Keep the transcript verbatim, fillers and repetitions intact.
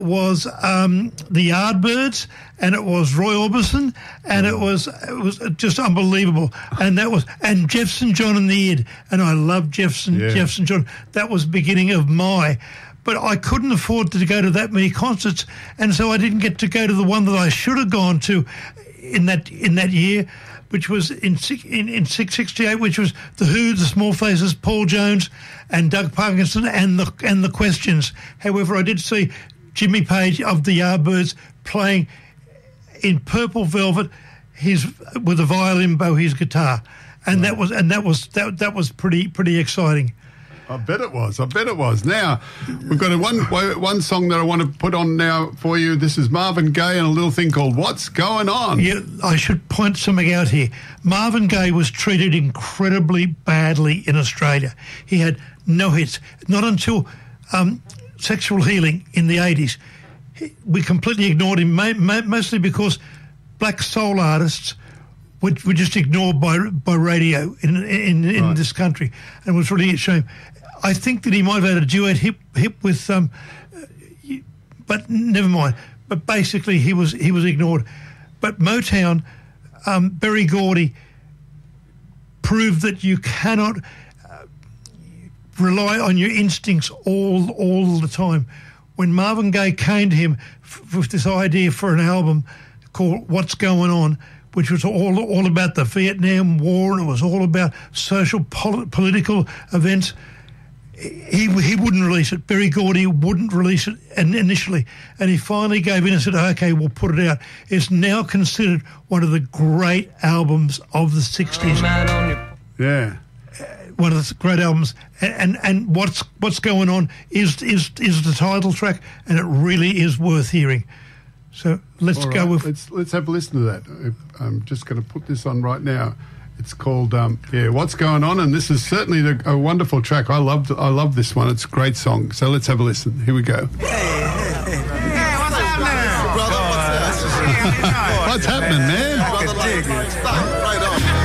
was um, the Yardbirds, and it was Roy Orbison, and it was it was just unbelievable. And that was and Jefferson John and the Id, and I love Jefferson Yeah. Jefferson John. That was the beginning of my. But I couldn't afford to go to that many concerts, and so I didn't get to go to the one that I should have gone to in that in that year, which was in six- in, in six sixty-eight, which was the Who, the Small Faces, Paul Jones, and Doug Parkinson, and the and the Questions. However, I did see Jimmy Page of the Yardbirds playing in Purple Velvet, his with a violin bow, his guitar, and that was and that was that that was pretty pretty exciting. I bet it was. I bet it was. Now, we've got a one one song that I want to put on now for you. This is Marvin Gaye and a little thing called What's Going On? Yeah, I should point something out here. Marvin Gaye was treated incredibly badly in Australia. He had no hits. Not until um, Sexual Healing in the eighties. We completely ignored him, ma- ma- mostly because black soul artists were, were just ignored by by radio in in, in Right. this country, and it was really a shame. I think that he might have had a duet hit, hit with, um, but never mind. But basically, he was he was ignored. But Motown, um, Berry Gordy proved that you cannot uh, rely on your instincts all all the time. When Marvin Gaye came to him f- with this idea for an album called What's Going On, which was all all about the Vietnam War, and it was all about social pol- political events, he he wouldn't release it. Berry Gordy wouldn't release it in- initially, and he finally gave in and said, "Okay, we'll put it out." It's now considered one of the great albums of the sixties. Yeah. One of the great albums, and, and and what's what's going on is is is the title track, and it really is worth hearing. So let's All go right, with. Let's let's have a listen to that. I'm just going to put this on right now. It's called um, yeah, What's Going On, and this is certainly the, a wonderful track. I love I love this one. It's a great song. So let's have a listen. Here we go. Hey, hey, hey. Hey, what's happening? Brother, what's happening? What's happening, man? Brother, like, stop right on.